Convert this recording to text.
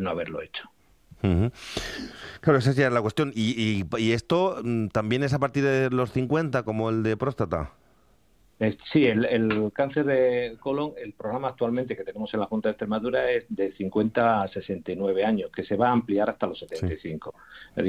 no haberlo hecho. Ujú. Claro, esa ya es la cuestión. ¿Y esto también es a partir de los 50, como el de próstata? Sí, el cáncer de colon, el programa actualmente que tenemos en la Junta de Extremadura es de 50 a 69 años, que se va a ampliar hasta los Sí. 75.